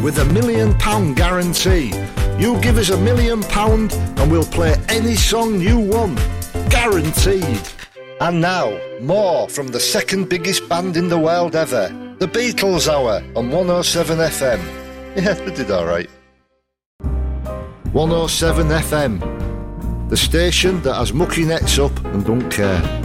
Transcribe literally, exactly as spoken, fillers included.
with a million pound guarantee. You give us a million pound and we'll play any song you want. Guaranteed. And now, more from the second biggest band in the world ever, the Beatles Hour on one oh seven F M. Yeah, they did alright. one oh seven F M, the station that has mucky nets up and don't care.